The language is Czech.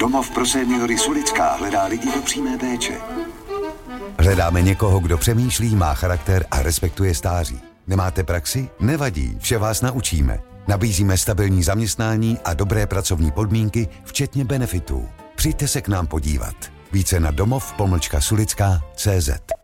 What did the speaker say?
Domov pro seniory Sulická hledá lidi do přímé péče. Hledáme někoho, kdo přemýšlí, má charakter a respektuje stáří. Nemáte praxi? Nevadí, vše vás naučíme. Nabízíme stabilní zaměstnání a dobré pracovní podmínky, včetně benefitů. Přijďte se k nám podívat. Více na domov-sulická.cz